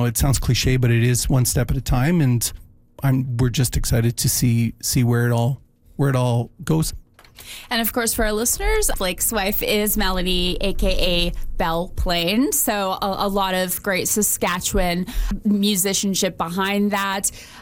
it sounds cliche, but it is one step at a time, and we're just excited to see where it all goes. And of course, for our listeners, Blake's wife is Melanie, aka Belle Plain. So a lot of great Saskatchewan musicianship behind that.